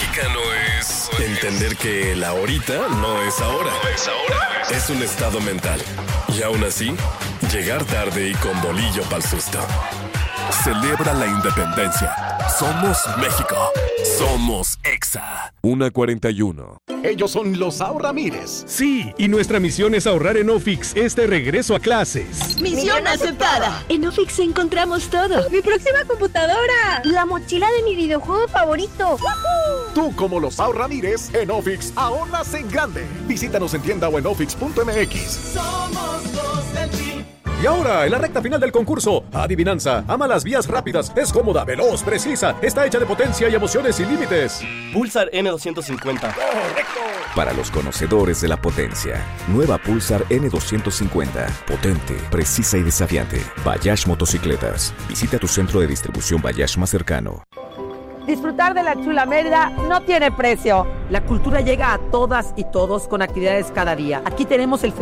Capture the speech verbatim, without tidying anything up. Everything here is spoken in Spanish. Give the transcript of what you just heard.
mexicano es entender que el ahorita no es ahora. No es ahora. Es un estado mental. Y aún así, llegar tarde y con bolillo pa'l susto. Celebra la independencia. Somos México. Somos Exa. una cuarenta y uno. Ellos son los Ahorramires. Sí, y nuestra misión es ahorrar en Ofix este regreso a clases. ¡Misión aceptada! En Ofix encontramos todo. ¡Mi próxima computadora! ¡La mochila de mi videojuego favorito! ¡Woohoo! Tú, como los Ahorramires, en Ofix ahorras en grande. Visítanos en tienda o en ofix punto m x. Somos los del Tri. Y ahora, en la recta final del concurso, adivinanza, ama las vías rápidas, es cómoda, veloz, precisa, está hecha de potencia y emociones sin límites. Pulsar N doscientos cincuenta. ¡Correcto! Para los conocedores de la potencia, nueva Pulsar N doscientos cincuenta. Potente, precisa y desafiante. Bayash Motocicletas. Visita tu centro de distribución Bayash más cercano. Disfrutar de la chula Mérida no tiene precio. La cultura llega a todas y todos con actividades cada día. Aquí tenemos el